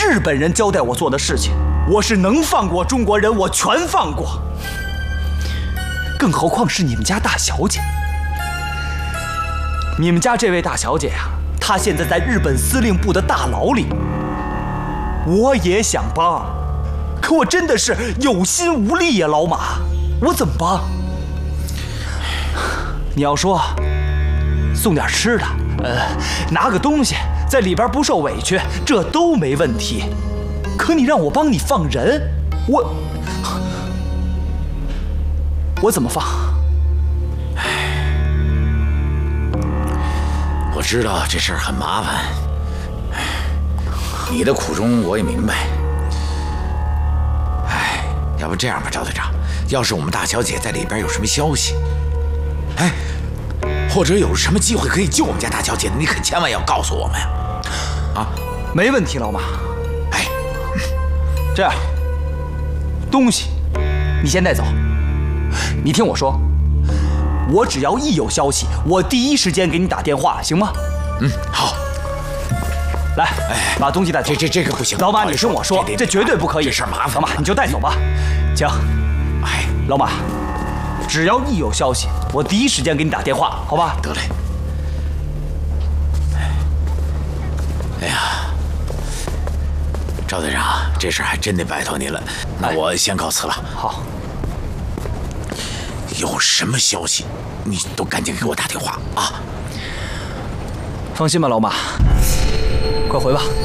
日本人交代我做的事情，我是能放过中国人，我全放过。更何况是你们家大小姐。你们家这位大小姐呀，她现在在日本司令部的大牢里。我也想帮，可我真的是有心无力呀，老马，我怎么帮？你要说送点吃的，拿个东西在里边不受委屈，这都没问题。可你让我帮你放人，我怎么放？ 我知道这事儿很麻烦，你的苦衷我也明白。要不这样吧，赵队长，要是我们大小姐在里边有什么消息，或者有什么机会可以救我们家大小姐的，你可千万要告诉我们呀！啊， 没问题，老马。这样，东西你先带走。你听我说，我只要一有消息，我第一时间给你打电话，行吗？ 好。 来，把东西带走。 这个不行， 老马，你听我说，这绝对不可以。 这事儿麻烦。 老马，你就带走吧。行。老马，只要一有消息，我第一时间给你打电话，好吧？ 得嘞。哎呀，赵队长，这事儿还真得拜托您了。那我先告辞了。 好。 有什么消息，你都赶紧给我打电话啊！ 放心吧，老马，快回吧。